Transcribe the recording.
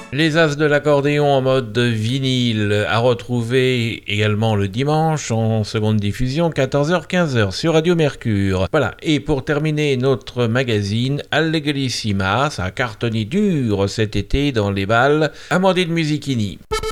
Les As de l'accordéon en mode vinyle à retrouver également le dimanche en seconde diffusion 14h-15h sur Radio Mercure. Voilà, et pour terminer notre magazine Allegellissima, ça a cartonné dur cet été dans les balles, Amandine Musichini.